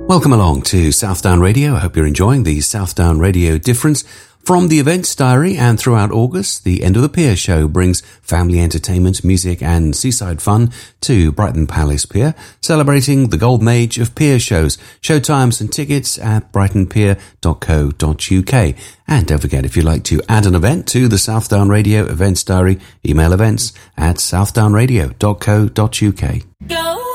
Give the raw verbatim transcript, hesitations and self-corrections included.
Welcome along to Southdown Radio. I hope you're enjoying the Southdown Radio difference. From the Events Diary and throughout August, the End of the Pier show brings family entertainment, music and seaside fun to Brighton Palace Pier, celebrating the golden age of pier shows. Showtimes and tickets at brighton pier dot co dot uk. And don't forget, if you'd like to add an event to the Southdown Radio Events Diary, email events at southdown radio dot co dot uk. Go!